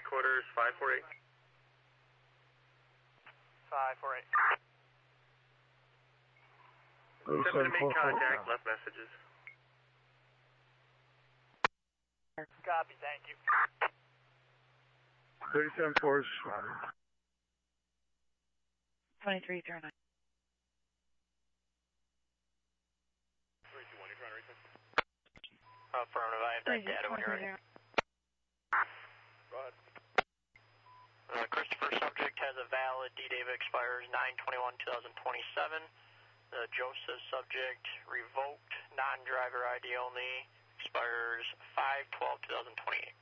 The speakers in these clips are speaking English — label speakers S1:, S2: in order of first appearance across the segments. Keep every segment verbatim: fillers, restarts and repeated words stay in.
S1: quarters, five four eight.
S2: five four eight.
S1: Attempting to make contact, left messages.
S2: Copy, thank you.
S3: thirty-seven four.
S4: twenty-three zero nine.
S1: three two one, you're trying to reach me?
S2: Affirmative, I have that data when you're ready.
S1: Go ahead.
S2: Uh, Christopher, subject has a valid D-Day that expires nine twenty-one twenty twenty-seven. The Joseph subject revoked, non-driver I D only, expires five twelve twenty twenty-eight.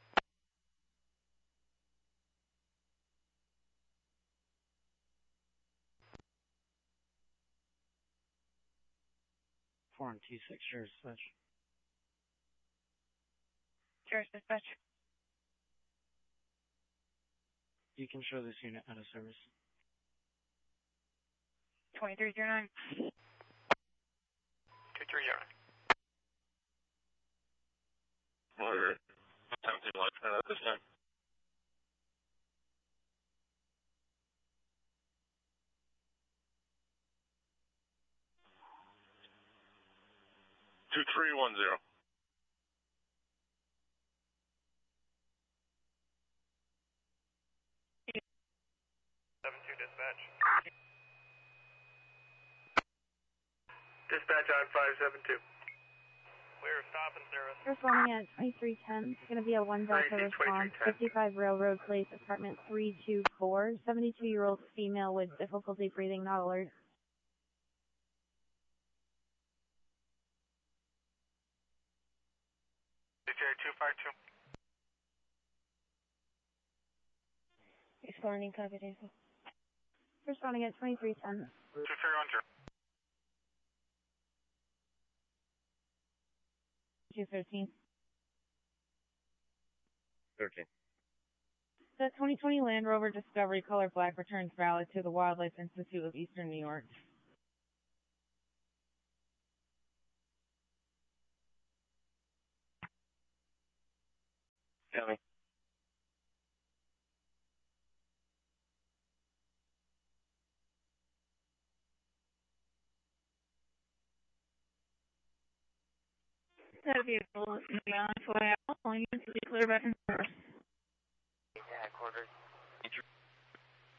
S4: Four and two six, sure, dispatch.
S5: Sure, dispatch.
S4: You can show this unit out of service.
S5: twenty-three zero nine.
S2: two three zero.
S3: Alright. Attempting life at this time. Two three one zero.
S1: seven two dispatch. Dispatch on five seven two. Clear, stop and service.
S5: Responding at twenty-three ten. It's going to be a one Delta response. fifty-five Railroad Place, apartment three two four. seventy-two-year-old female with difficulty breathing, not alert.
S1: two five two.
S5: Responding, copy, Jason. Responding at twenty-three ten.
S1: two three one zero.
S5: two thirteen.
S3: thirteen.
S5: The twenty twenty Land Rover Discovery Color Black returns valid to the Wildlife Institute of Eastern New York.
S3: County.
S5: That vehicle is going to be on its way out. Calling you to be clear back in service.
S2: Yeah, quarters.